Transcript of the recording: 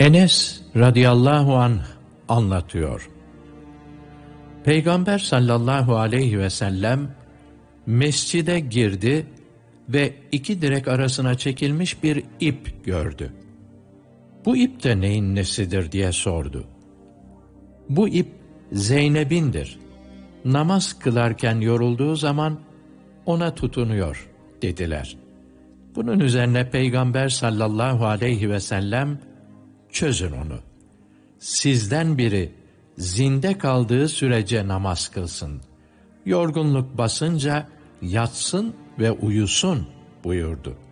Enes radıyallahu anh anlatıyor. Peygamber sallallahu aleyhi ve sellem mescide girdi ve iki direk arasına çekilmiş bir ip gördü. Bu ip de neyin nesidir diye sordu. Bu ip Zeynep'indir. Namaz kılarken yorulduğu zaman ona tutunuyor dediler. Bunun üzerine Peygamber sallallahu aleyhi ve sellem çözün onu. Sizden biri zinde kaldığı sürece namaz kılsın. Yorgunluk basınca yatsın ve uyusun buyurdu.